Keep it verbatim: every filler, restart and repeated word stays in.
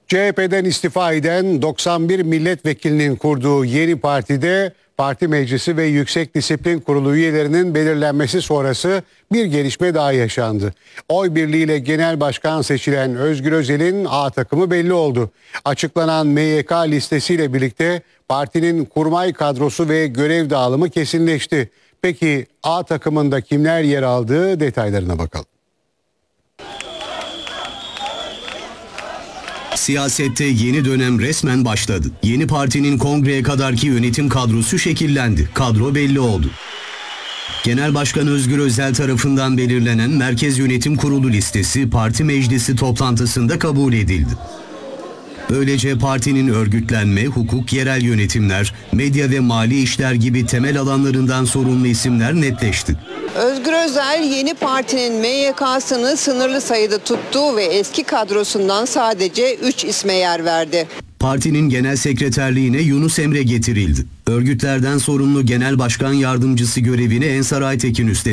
C H P'den istifa eden doksan bir milletvekilinin kurduğu yeni partide parti meclisi ve Yüksek Disiplin Kurulu üyelerinin belirlenmesi sonrası bir gelişme daha yaşandı. Oy birliğiyle genel başkan seçilen Özgür Özel'in A takımı belli oldu. Açıklanan M Y K listesiyle birlikte partinin kurmay kadrosu ve görev dağılımı kesinleşti. Peki A takımında kimler yer aldığı detaylarına bakalım. Siyasette yeni dönem resmen başladı. Yeni partinin kongreye kadarki yönetim kadrosu şekillendi. Kadro belli oldu. Genel Başkan Özgür Özel tarafından belirlenen Merkez Yönetim Kurulu listesi parti meclisi toplantısında kabul edildi. Böylece partinin örgütlenme, hukuk, yerel yönetimler, medya ve mali işler gibi temel alanlarından sorumlu isimler netleşti. Özgür Özel yeni partinin M Y K'sını sınırlı sayıda tuttu ve eski kadrosundan sadece üç isme yer verdi. Partinin genel sekreterliğine Yunus Emre getirildi. Örgütlerden sorumlu genel başkan yardımcısı görevini Ensar Aytekin üstlendi.